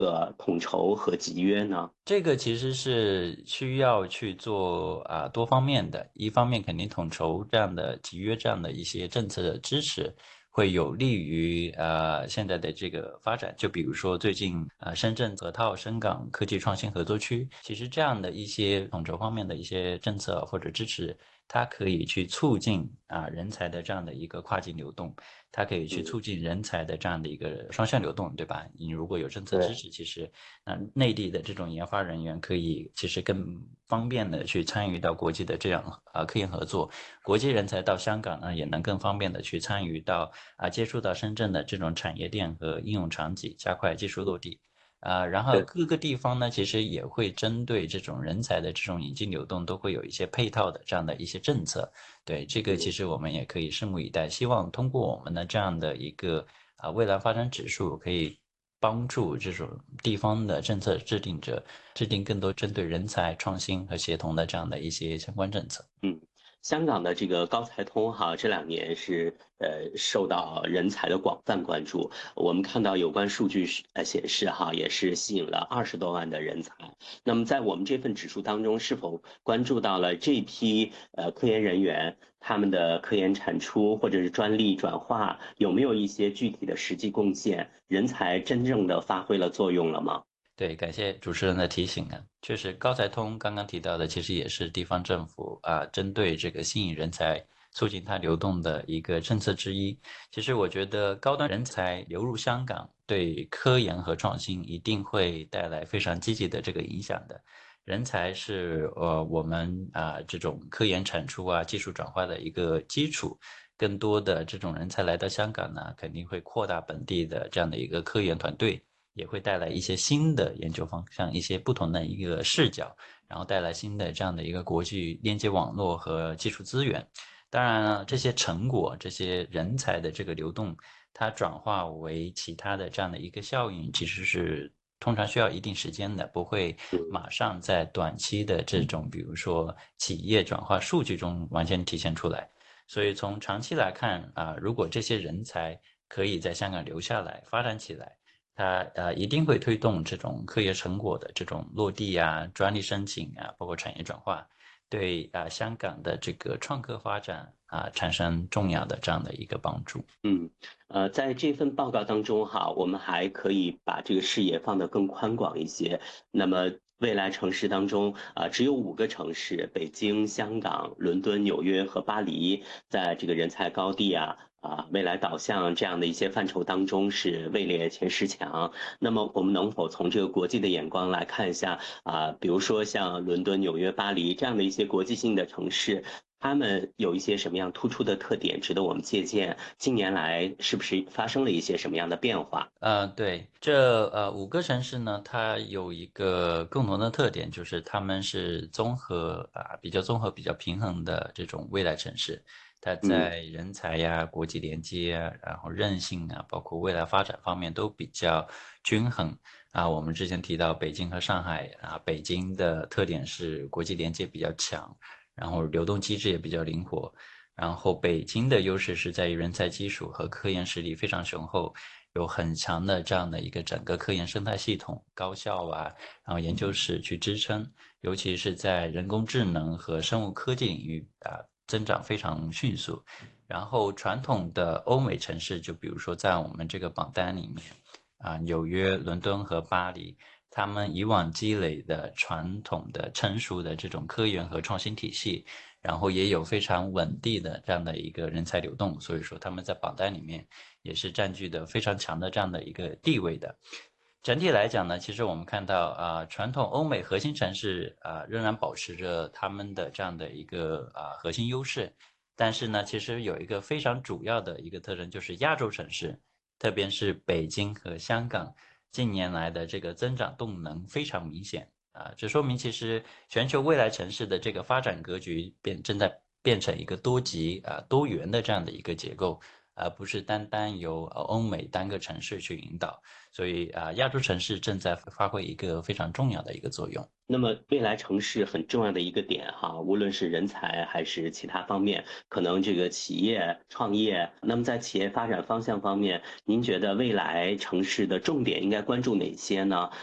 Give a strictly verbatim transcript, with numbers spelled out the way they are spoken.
个统筹和集约呢？ 这个其实是需要去做啊、多方面的，一方面肯定统筹这样的集约这样的一些政策的支持，会有利于呃现在的这个发展。就比如说最近呃深圳河套深港科技创新合作区，其实这样的一些统筹方面的一些政策或者支持，它可以去促进啊、人才的这样的一个跨境流动。它可以去嗯， 促进人才的这样的一个双向流动，对吧？你如果有政策支对。 持，其实那内地的这种研发人员可以其实更方便的去参与到国际的这样啊科研合作，国际人才到香港呢也能更方便的去参与到啊接触到深圳的这种产业链和应用场景，加快技术落地。啊，然后对。 各个地方呢，其实也会针对这种人才的这种引进流动，都会有一些配套的这样的一些政策。对，这个其嗯。 实我们也可以拭目以待，希望通过我们的这样的一个啊未来发展指数，可以帮助这种地方的政策制定者制定更多针对人才创新和协同的这样的一些相关政策。 嗯，香港的这个高才通哈，这两年是呃受到人才的广泛关注。我们看到有关数据是呃显示哈，也是吸引了二十多万的人才。那么在我们这份指数当中，是否关注到了这批呃科研人员他们的科研产出或者是专利转化，有没有一些具体的实际贡献？人才真正的发挥了作用了吗？ 对，感谢主持人的提醒啊。确实，高才通刚刚提到的，其实也是地方政府啊，针对这个吸引人才、促进它流动的一个政策之一。其实，我觉得高端人才流入香港，对科研和创新一定会带来非常积极的这个影响的。人才是呃我们啊这种科研产出啊、技术转化的一个基础。更多的这种人才来到香港呢，肯定会扩大本地的这样的一个科研团队。也会带来一些新的研究方向，一些不同的一个视角，然后带来新的这样的一个国际链接网络和技术资源。当然了，这些成果、这些人才的这个流动，它转化为其他的这样的一个效应，其实是通常需要一定时间的，不会嗯。 马上在短期的这种，比如说企业转化数据中完全体现出来。所以从长期来看啊，如果这些人才可以在香港留下来、发展起来，它呃一定会推动这种科研成果的这种落地啊、专利申请啊，包括产业转化，对啊、呃香港的这个创科发展啊、产生重要的这样的一个帮助。 嗯，呃，在这份报告当中哈，我们还可以把这个视野放得更宽广一些。那么未来城市当中啊，只有五个城市：北京、香港、伦敦、纽约和巴黎，在这个人才高地啊啊未来导向这样的一些范畴当中是位列前十强。那么我们能否从这个国际的眼光来看一下啊，比如说像伦敦、纽约、巴黎这样的一些国际性的城市？他们有一些什么样突出的特点值得我们借鉴？近年来是不是发生了一些什么样的变化？ 呃，对，这呃五个城市呢，它有一个共同的特点，就是它们是综合啊、比较综合、比较平衡的这种未来城市。它嗯。 在人才呀、国际连接啊，然后韧性啊，包括未来发展方面都比较均衡啊。我们之前提到北京和上海啊，北京的特点是国际连接比较强，然后流动机制也比较灵活。然后北京的优势是在于人才基础和科研实力非常雄厚，有很强的这样的一个整个科研生态系统、高校啊，然后研究室去支撑，尤其是在人工智能和生物科技领域啊，增长非常迅速。然后传统的欧美城市，就比如说在我们这个榜单里面啊，纽约、伦敦和巴黎，他们以往积累的传统的成熟的这种科研和创新体系，然后也有非常稳定的这样的一个人才流动，所以说他们在榜单里面也是占据的非常强的这样的一个地位的。整体来讲呢，其实我们看到啊、呃传统欧美核心城市啊、呃仍然保持着他们的这样的一个啊、呃核心优势，但是呢，其实有一个非常主要的一个特征，就是亚洲城市，特别是北京和香港近年来的这个增长动能非常明显啊，这说明其实全球未来城市的这个发展格局变正在变成一个多极啊多元的这样的一个结构而不是单单由呃欧美单个城市去引导。所以啊、呃亚洲城市正在发挥一个非常重要的一个作用。 那么未来城市很重要的一个点哈，无论是人才还是其他方面，可能这个企业创业，那么在企业发展方向方面，您觉得未来城市的重点应该关注哪些呢？